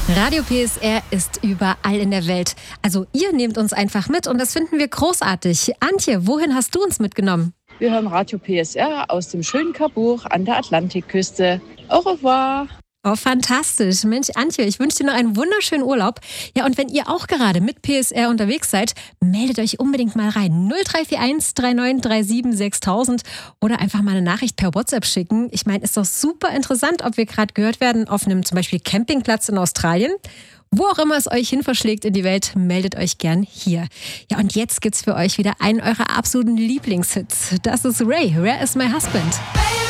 Radio PSR ist überall in der Welt. Also ihr nehmt uns einfach mit und das finden wir großartig. Antje, wohin hast du uns mitgenommen? Wir hören Radio PSR aus dem schönen Cabourg an der Atlantikküste. Au revoir! Oh, fantastisch. Mensch, Antje, ich wünsche dir noch einen wunderschönen Urlaub. Ja, und wenn ihr auch gerade mit PSR unterwegs seid, meldet euch unbedingt mal rein. 0341 3937 6000 oder einfach mal eine Nachricht per WhatsApp schicken. Ich meine, ist doch super interessant, ob wir gerade gehört werden auf einem zum Beispiel Campingplatz in Australien. Wo auch immer es euch hin verschlägt in die Welt, meldet euch gern hier. Ja, und jetzt gibt's für euch wieder einen eurer absoluten Lieblingshits. Das ist Ray, Where is my husband?